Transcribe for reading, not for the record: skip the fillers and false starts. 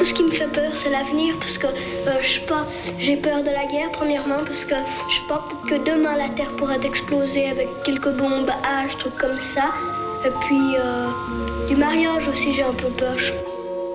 Tout ce qui me fait peur, c'est l'avenir, parce que je sais pas, j'ai peur de la guerre premièrement, parce que je sais pas, peut-être que demain la Terre pourrait exploser avec quelques bombes H, trucs comme ça. Et puis du mariage aussi, j'ai un peu peur.